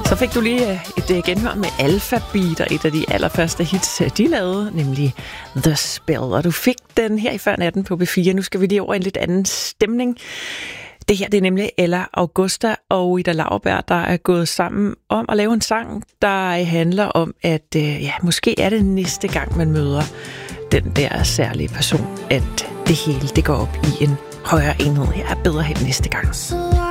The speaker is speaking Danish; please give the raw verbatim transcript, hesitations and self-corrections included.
Så fik du lige et genhør med Alphabeat og et af de allerførste hits, de lavede, nemlig The Spell. Og du fik den her i før natten på B fire. Nu skal vi lige over en lidt anden stemning. Det her det er nemlig Ella Augusta og Ida Lauerberg, der er gået sammen om at lave en sang, der handler om, at ja, måske er det næste gang, man møder den der særlige person, at det hele det går op i en højere enhed. Her er bedre hen næste gang.